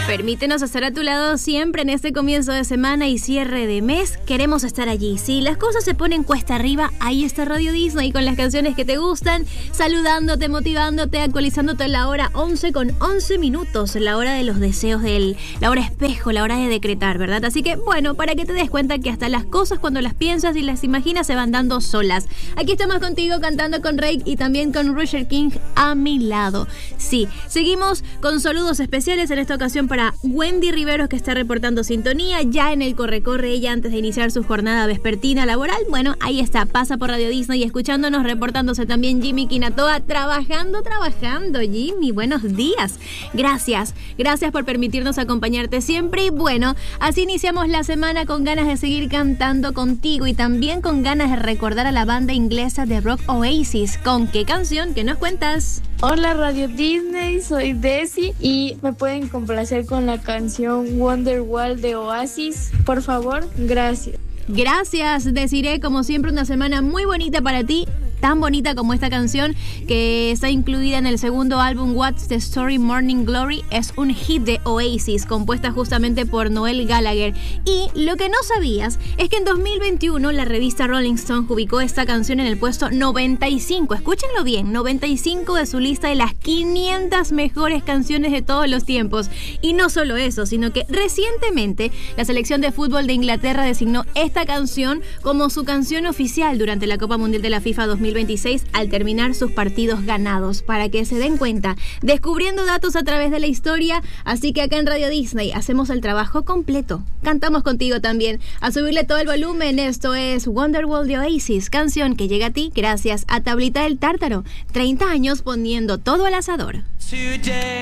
Permítenos estar a tu lado siempre en este comienzo de semana y cierre de mes. Queremos estar allí. Si las cosas se ponen cuesta arriba, ahí está Radio Disney con las canciones que te gustan, saludándote, motivándote, actualizándote en la hora 11:11, la hora de los deseos, la hora espejo, la hora de decretar, ¿verdad? Así que, bueno, para que te des cuenta que hasta las cosas cuando las piensas y las imaginas se van dando solas. Aquí estamos contigo cantando con Rake y también con Roger King a mi lado. Sí, seguimos con saludos especiales en esta ocasión para Wendy Riveros, que está reportando sintonía ya en el corre-corre, ella antes de iniciar su jornada vespertina laboral. Bueno, ahí está, pasa por Radio Disney escuchándonos, reportándose también Jimmy Quinatoa, trabajando, Jimmy, buenos días. Gracias por permitirnos acompañarte siempre y bueno, así iniciamos la semana con ganas de seguir cantando contigo y también con ganas de recordar a la banda inglesa de rock Oasis. ¿Con qué canción? ¿Qué nos cuentas? Hola Radio Disney, soy Desi y me pueden complacer con la canción Wonderwall de Oasis, por favor, gracias. Gracias, Desiree, como siempre una semana muy bonita para ti, tan bonita como esta canción que está incluida en el segundo álbum What's the Story Morning Glory. Es un hit de Oasis compuesta justamente por Noel Gallagher. Y lo que no sabías es que en 2021 la revista Rolling Stone ubicó esta canción en el puesto 95, escúchenlo bien, 95 de su lista de las 500 mejores canciones de todos los tiempos. Y no solo eso, sino que recientemente la selección de fútbol de Inglaterra designó esta canción como su canción oficial durante la Copa Mundial de la FIFA 2026 al terminar sus partidos ganados, para que se den cuenta, descubriendo datos a través de la historia. Así que acá en Radio Disney hacemos el trabajo completo, cantamos contigo también, a subirle todo el volumen. Esto es Wonderwall de Oasis, canción que llega a ti gracias a Tablita del Tártaro, 30 años poniendo todo al asador.